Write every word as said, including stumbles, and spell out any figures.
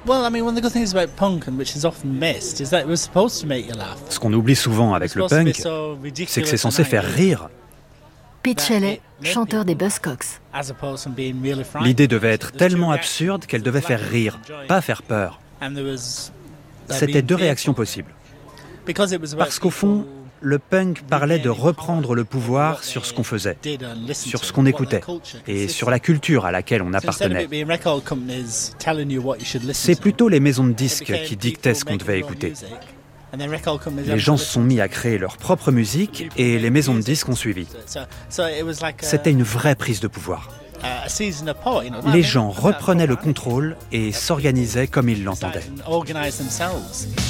Ce qu'on oublie souvent avec le punk, c'est que c'est censé faire rire. Pete Shelley, chanteur des Buzzcocks. L'idée devait être tellement absurde qu'elle devait faire rire, pas faire peur. C'était deux réactions possibles. Parce qu'au fond, le punk parlait de reprendre le pouvoir sur ce qu'on faisait, sur ce qu'on écoutait et sur la culture à laquelle on appartenait. C'est plutôt les maisons de disques qui dictaient ce qu'on devait écouter. Les gens se sont mis à créer leur propre musique et les maisons de disques ont suivi. C'était une vraie prise de pouvoir. Les gens reprenaient le contrôle et s'organisaient comme ils l'entendaient.